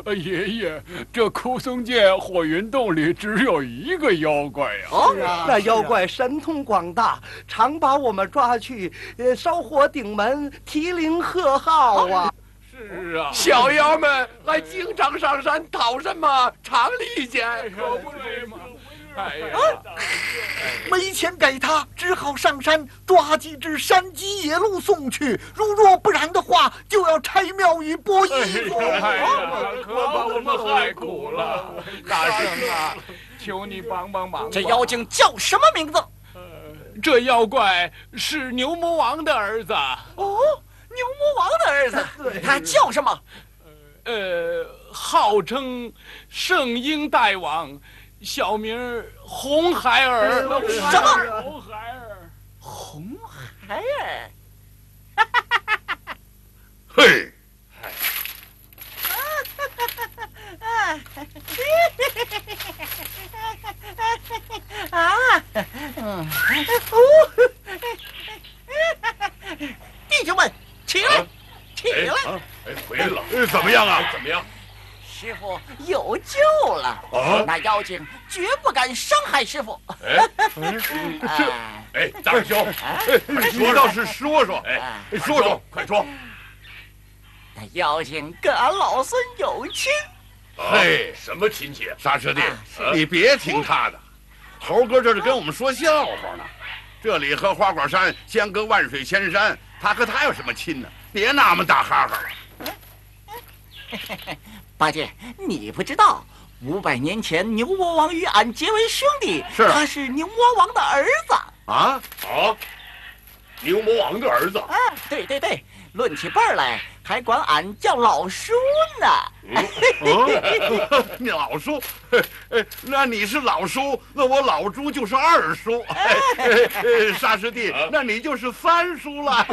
爷爷，这枯松涧火云洞里只有一个妖怪呀！ 那妖怪神通广大，常把我们抓去，烧火顶门，提灵贺号啊！ 是啊， 小妖们还经常上山讨什么常利钱， 可不是吗？哎呀， 没钱给他，只好上山抓几只山鸡野鹿送去。如若不然的话，就要拆庙宇剥衣服。 哎呀，可把我们害苦了！大圣啊，求你帮帮忙！ 这妖精叫什么名字？ 这妖怪是牛魔王的儿子。 哦，牛魔王的儿子，他叫什么？ 号称圣婴大王。小名红孩儿， 什么？ 红孩儿， 红孩儿。 嘿， 弟兄们，起来，起来！ 回来了，怎么样啊？怎么样？ 师傅有救了！那妖精绝不敢伤害师傅。 大师兄，你倒是说说，说说，快说！ 那妖精跟俺老孙有亲。 嘿，什么亲戚？沙师弟，你别听他的，猴哥这是跟我们说笑话呢。这里和花果山相隔万水千山，他和他有什么亲呢？别那么大哈哈了。 八戒，你不知道，500年前牛魔王与俺结为兄弟， 是他是牛魔王的儿子。 啊，牛魔王的儿子。 对，论起辈儿来，还管俺叫老叔呢。 你老叔，那你是老叔，那我老猪就是二叔。沙师弟，那你就是三叔了。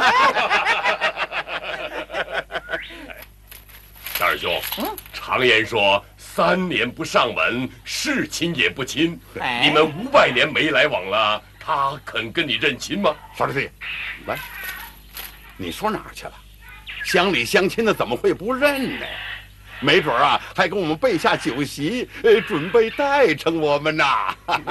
大师兄，常言说3年不上门，是亲也不亲。你们500年没来往了，他肯跟你认亲吗？沙师弟，来，你说哪儿去了？乡里乡亲的怎么会不认呢？没准啊，还给我们备下酒席，准备待成我们呐。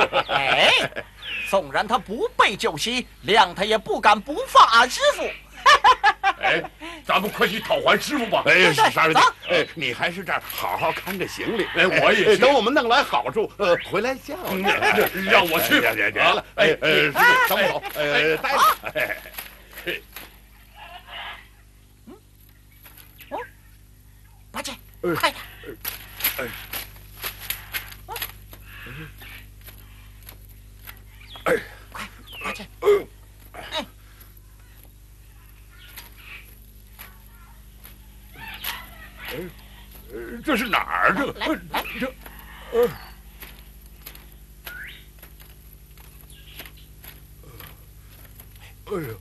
纵然他不备酒席，谅他也不敢不放俺师傅。 咱们快去讨还师傅吧！沙师弟，你还是这儿好好看着行李。我也去。等我们弄来好处，回来叫你。让我去。别了，师弟，等我走。待着。 八戒，快点！快，八戒！ 这是哪儿？哎呀，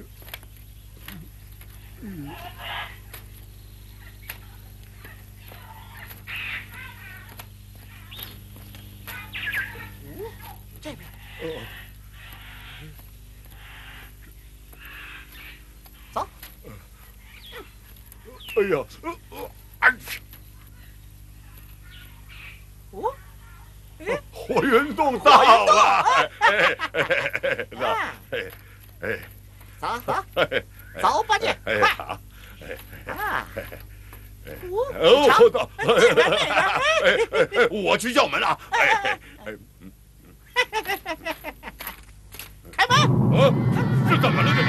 这边。走。 哎呀，火云洞到了！ 走，八戒，快！ 好。 到。 我去叫门啊！ 开门！ 这怎么了？